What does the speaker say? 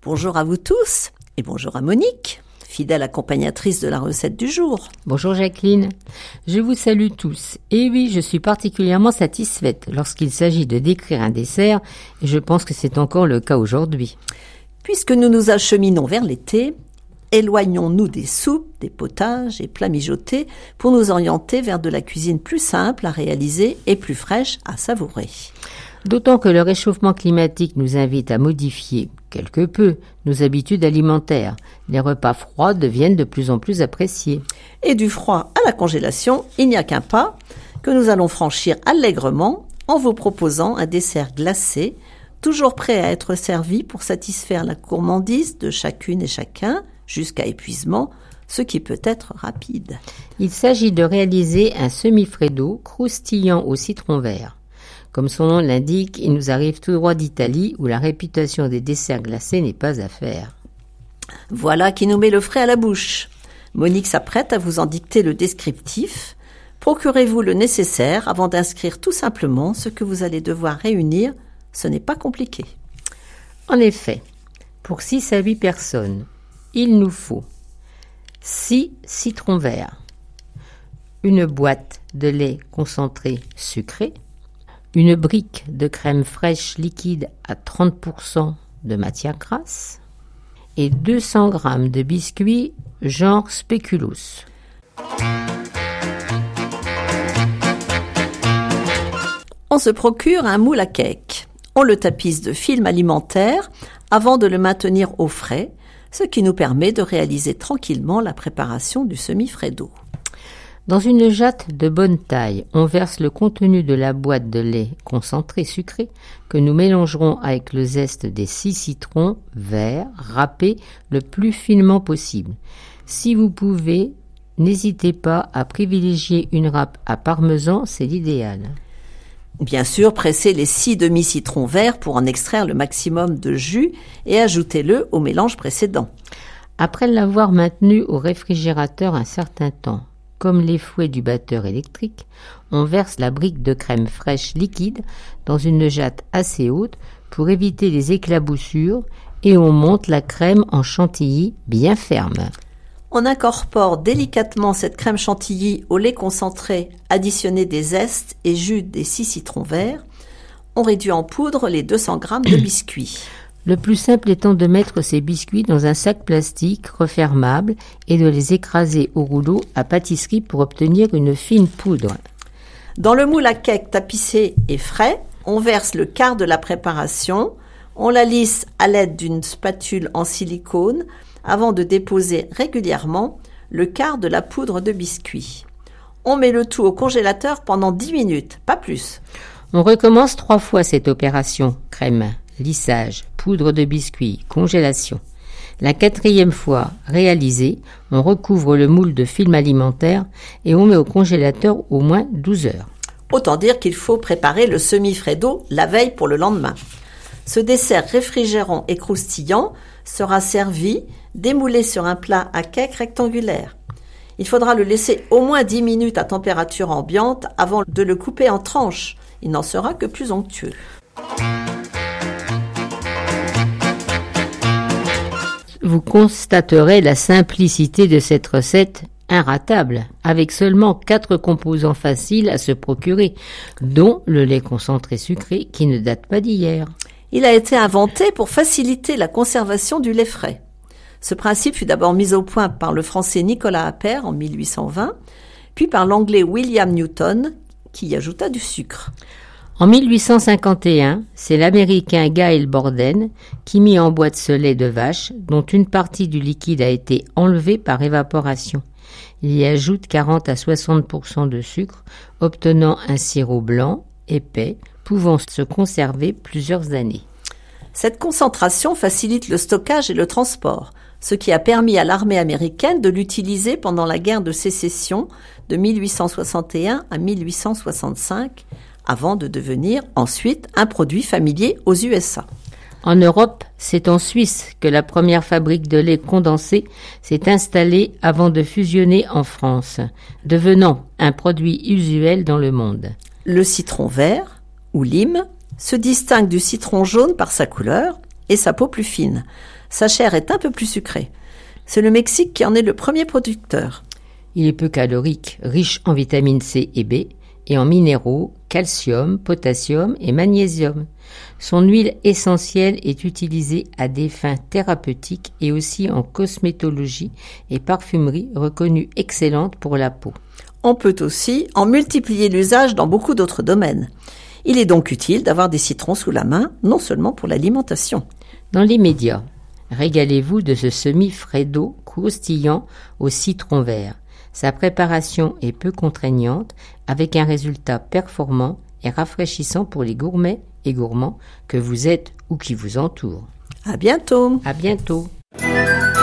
Bonjour à vous tous et bonjour à Monique, fidèle accompagnatrice de la recette du jour. Bonjour Jacqueline, je vous salue tous. Et oui, je suis particulièrement satisfaite lorsqu'il s'agit de décrire un dessert, et je pense que c'est encore le cas aujourd'hui. Puisque nous nous acheminons vers l'été, éloignons-nous des soupes, des potages et plats mijotés pour nous orienter vers de la cuisine plus simple à réaliser et plus fraîche à savourer. D'autant que le réchauffement climatique nous invite à modifier quelque peu nos habitudes alimentaires. Les repas froids deviennent de plus en plus appréciés. Et du froid à la congélation, il n'y a qu'un pas que nous allons franchir allègrement en vous proposant un dessert glacé, toujours prêt à être servi pour satisfaire la gourmandise de chacune et chacun, jusqu'à épuisement, ce qui peut être rapide. Il s'agit de réaliser un semi-freddo croustillant au citron vert. Comme son nom l'indique, il nous arrive tout droit d'Italie où la réputation des desserts glacés n'est pas à faire. Voilà qui nous met le frais à la bouche. Monique s'apprête à vous en dicter le descriptif. Procurez-vous le nécessaire avant d'inscrire tout simplement ce que vous allez devoir réunir. Ce n'est pas compliqué. En effet, pour 6 à 8 personnes, il nous faut 6 citrons verts, une boîte de lait concentré sucré, une brique de crème fraîche liquide à 30% de matière grasse et 200 g de biscuits genre spéculoos. On se procure un moule à cake. On le tapisse de film alimentaire avant de le maintenir au frais, ce qui nous permet de réaliser tranquillement la préparation du semi-freddo. Dans une jatte de bonne taille, on verse le contenu de la boîte de lait concentré sucré que nous mélangerons avec le zeste des 6 citrons verts râpés le plus finement possible. Si vous pouvez, n'hésitez pas à privilégier une râpe à parmesan, c'est l'idéal. Bien sûr, pressez les 6 demi-citrons verts pour en extraire le maximum de jus et ajoutez-le au mélange précédent. Après l'avoir maintenu au réfrigérateur un certain temps, comme les fouets du batteur électrique, on verse la brique de crème fraîche liquide dans une jatte assez haute pour éviter les éclaboussures et on monte la crème en chantilly bien ferme. On incorpore délicatement cette crème chantilly au lait concentré, additionné des zestes et jus des 6 citrons verts. On réduit en poudre les 200 g de biscuits. Le plus simple étant de mettre ces biscuits dans un sac plastique refermable et de les écraser au rouleau à pâtisserie pour obtenir une fine poudre. Dans le moule à cake tapissé et frais, on verse le quart de la préparation. On la lisse à l'aide d'une spatule en silicone avant de déposer régulièrement le quart de la poudre de biscuit. On met le tout au congélateur pendant 10 minutes, pas plus. On recommence 3 fois cette opération, crème, lissage, poudre de biscuit, congélation. La 4e fois réalisée, on recouvre le moule de film alimentaire et on met au congélateur au moins 12 heures. Autant dire qu'il faut préparer le semi-freddo la veille pour le lendemain. Ce dessert réfrigérant et croustillant sera servi démoulé sur un plat à cake rectangulaire. Il faudra le laisser au moins 10 minutes à température ambiante avant de le couper en tranches. Il n'en sera que plus onctueux. Vous constaterez la simplicité de cette recette inratable, avec seulement 4 composants faciles à se procurer, dont le lait concentré sucré qui ne date pas d'hier. Il a été inventé pour faciliter la conservation du lait frais. Ce principe fut d'abord mis au point par le français Nicolas Appert en 1820, puis par l'anglais William Newton, qui y ajouta du sucre. En 1851, c'est l'américain Gail Borden qui mit en boîte ce lait de vache, dont une partie du liquide a été enlevée par évaporation. Il y ajoute 40 à 60% de sucre, obtenant un sirop blanc, épais, pouvant se conserver plusieurs années. Cette concentration facilite le stockage et le transport, ce qui a permis à l'armée américaine de l'utiliser pendant la guerre de sécession de 1861 à 1865, avant de devenir ensuite un produit familier aux USA. En Europe, c'est en Suisse que la première fabrique de lait condensé s'est installée avant de fusionner en France, devenant un produit usuel dans le monde. Le citron vert, ou lime, se distingue du citron jaune par sa couleur. et sa peau plus fine. Sa chair est un peu plus sucrée. C'est le Mexique qui en est le premier producteur. Il est peu calorique, riche en vitamines C et B, et en minéraux, calcium, potassium et magnésium. Son huile essentielle est utilisée à des fins thérapeutiques et aussi en cosmétologie et parfumerie reconnue excellente pour la peau. On peut aussi en multiplier l'usage dans beaucoup d'autres domaines. Il est donc utile d'avoir des citrons sous la main, non seulement pour l'alimentation. Dans l'immédiat, régalez-vous de ce semi-freddo croustillant au citron vert. Sa préparation est peu contraignante, avec un résultat performant et rafraîchissant pour les gourmets et gourmands que vous êtes ou qui vous entourent. À bientôt. À bientôt.